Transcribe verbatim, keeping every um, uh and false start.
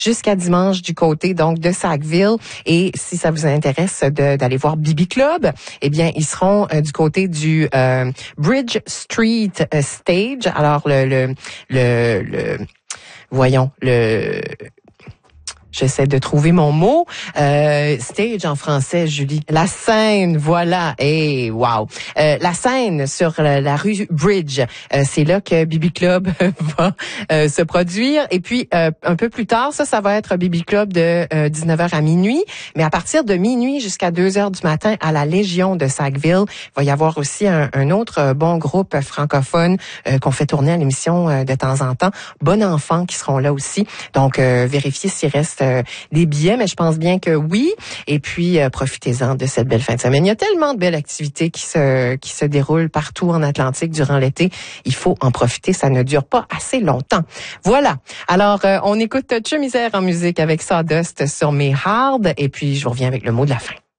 jusqu'à dimanche du côté donc de Sackville. Et si ça vous intéresse de, d'aller voir B B Club, eh bien, ils seront euh, du côté du euh, Bridge Street euh, Stage. Alors, le, le, le, le voyons, le... J'essaie de trouver mon mot. Euh, stage en français, Julie. La scène, voilà. Et hey, wow. Euh, la scène sur la, la rue Bridge. Euh, c'est là que B B Club va euh, se produire. Et puis, euh, un peu plus tard, ça, ça va être B B Club de euh, dix-neuf heures à minuit. Mais à partir de minuit jusqu'à deux heures du matin, à la Légion de Sackville, il va y avoir aussi un, un autre bon groupe francophone euh, qu'on fait tourner à l'émission euh, de temps en temps. Bon Enfant qui seront là aussi. Donc, euh, vérifiez s'il reste Euh, des billets, mais je pense bien que oui. Et puis, euh, profitez-en de cette belle fin de semaine. Il y a tellement de belles activités qui se qui se déroulent partout en Atlantique durant l'été. Il faut en profiter. Ça ne dure pas assez longtemps. Voilà. Alors, euh, on écoute Chemisère en musique avec Sawdust sur mes Hard. Et puis, je vous reviens avec le mot de la fin.